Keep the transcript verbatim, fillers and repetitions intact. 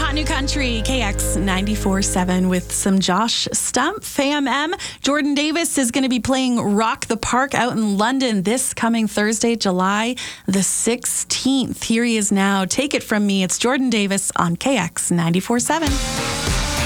Hot New Country, K X ninety-four point seven with some Josh Stump, Fam M. Jordan Davis is going to be playing Rock the Park out in London this coming Thursday, July the sixteenth. Here he is now. Take it from me. It's Jordan Davis on K X ninety-four point seven.